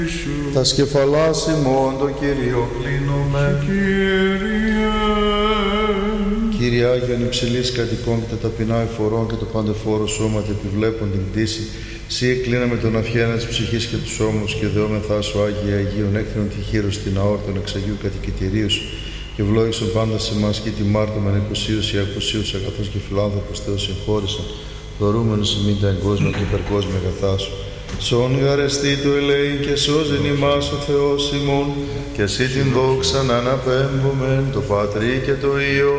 Τα σκεφαλάς ημών το Κύριο κλείνουμε. Κύριε Άγιον υψηλής κατοικών και τα ταπεινά εφορών και το παντεφόρο σώμα και επιβλέπων την κτήση, Συ εκκλίναμε τον αυχένα της ψυχής και τους ώμους και δεόμεθά σου Άγιε Αγίων έκθενον τη χείρος την αόρτων εξ Αγίου κατοικητηρίου σου και ευλόγησον πάντα σε εμάς και τη μάρτωμεν εκουσίους ή ακουσίους καθώς και φιλάνθρωπος Θεός συγχώρησαν, δωρούμενος ημίν τα εγκόσμια και υπερκόσμια αγαθά σου. Σον γαρεστή του ελέη και σώζεν ημάς ο Θεός ημών και εσύ την δόξα να αναπέμπομεν το Πατρί και το Υιό